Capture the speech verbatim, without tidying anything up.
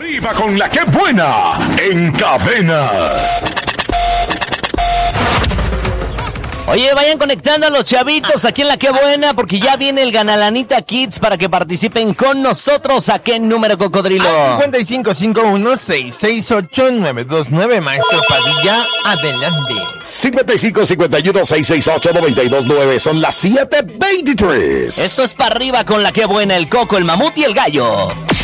Arriba con la que buena en Cadena. Oye, vayan conectando a los chavitos aquí en La Que Buena, porque ya viene el Ganalanita Kids para que participen con nosotros. ¿A qué número, Cocodrilo? Al cincuenta y cinco cincuenta y uno, sesenta y seis ocho nueve dos nueve, Maestro Padilla, adelante. cincuenta y cinco cincuenta y uno, seiscientos sesenta y ocho, noventa y dos nueve, son las siete veintitrés. Esto es para arriba con La Que Buena, el Coco, el Mamut y el Gallo.